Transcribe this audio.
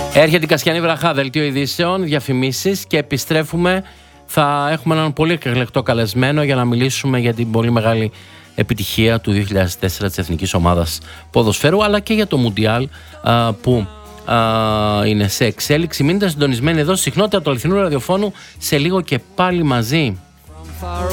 Έρχεται η Κασιανή Βραχά, δελτίο ειδήσεων, διαφημίσεις και επιστρέφουμε. Θα έχουμε έναν πολύ εκλεκτό καλεσμένο για να μιλήσουμε για την πολύ μεγάλη επιτυχία του 2004 της Εθνικής Ομάδας Ποδοσφαίρου, αλλά και για το Μουντιάλ που είναι σε εξέλιξη. Μείνετε συντονισμένοι εδώ, συχνότητα του αληθινού ραδιοφώνου, σε λίγο και πάλι μαζί.